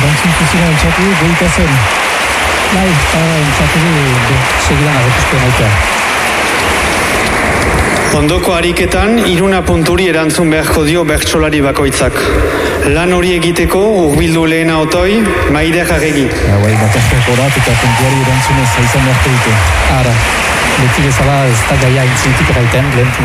erantzun zuzena entzatu goita zen. Bai, entzatu segidan agertuzko naitea. Ondoko ariketan, 3 punturi erantzun beharko dio bertsolari bakoitzak. Lan hori egiteko, urbildu lehena otoi, Maider Arregi. Bai, bakarrik horat eta puntuari erantzunez zaizan beharko dute. Ara, beti bezala ez da gaia intzintik gaiten, lehen